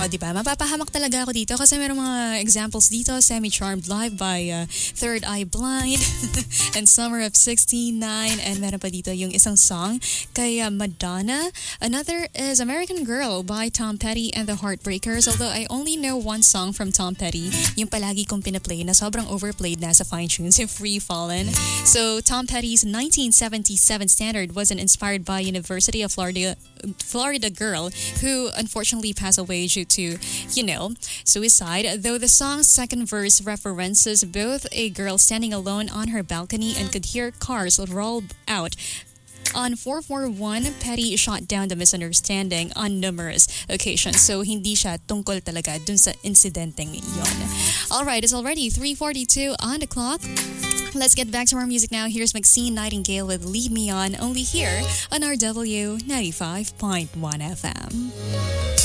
O, di ba? Mapapahamak talaga ako dito kasi meron mga examples dito. Semi-Charmed Live by Third Eye Blind and Summer of 69. And meron pa dito yung isang song kay Madonna. Another is American Girl by Tom Petty and the Heartbreakers. Although I only know one song from Tom Petty, yung palagi kong pinaplay na sobrang overplayed na sa Fine Tunes, yung Free Fallin'. So Tom Petty's 1977 standard wasn't inspired by University of Florida girl who unfortunately passed away due to, suicide, though the song's second verse references both a girl standing alone on her balcony and could hear cars roll out. On 441, Petty shot down the misunderstanding on numerous occasions. So, hindi siya tungkol talaga dun sa insidenteng yon. Alright, it's already 3:42 on the clock. Let's get back to our music now. Here's Maxine Nightingale with Lead Me On, only here on RW 95.1 FM.